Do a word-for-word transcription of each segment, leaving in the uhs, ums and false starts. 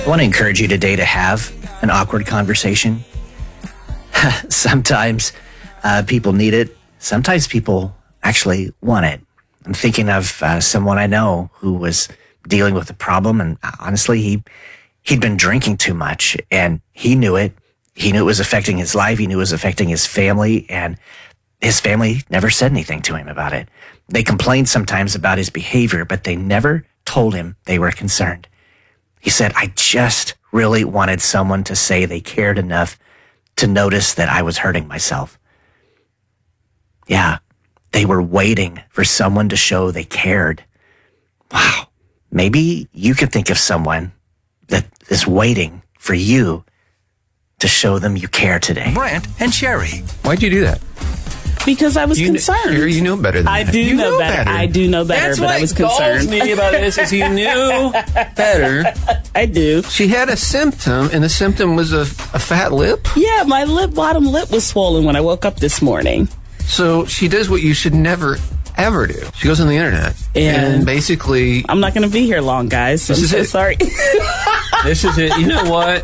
I want to encourage you today to have an awkward conversation. Sometimes uh, people need it. Sometimes people actually want it. I'm thinking of uh, someone I know who was dealing with a problem, and honestly, he, he'd been drinking too much, and he knew it. He knew it was affecting his life. He knew it was affecting his family, and his family never said anything to him about it. They complained sometimes about his behavior, but they never told him they were concerned. He said, I just really wanted someone to say they cared enough to notice that I was hurting myself. Yeah, they were waiting for someone to show they cared. Wow, maybe you could think of someone that is waiting for you to show them you care today. Brant and Sherry. Why'd you do that? Because I was you concerned. Kn- Sherry, you know better than I that. do you know, know better. better. I do know better, That's but what I was galls concerned. me about this is you knew better. I do. She had a symptom, and the symptom was a, a fat lip. Yeah, my lip, bottom lip was swollen when I woke up this morning. So she does what you should never, ever do. She goes on the internet and, and basically... I'm not going to be here long, guys. I'm so it. sorry. This is it. You know what?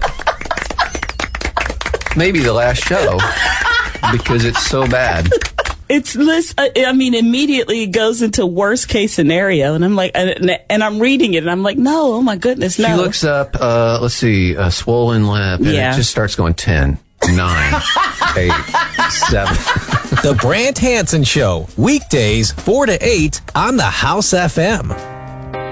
Maybe the last show because it's so bad. It's this. I mean, immediately it goes into worst case scenario, and I'm like, and, and I'm reading it, and I'm like, no, oh my goodness, no. She looks up. Uh, let's see, a swollen lip, and yeah. it just starts going ten, nine, eight, seven. The Brant Hansen Show, weekdays four to eight on the House F M.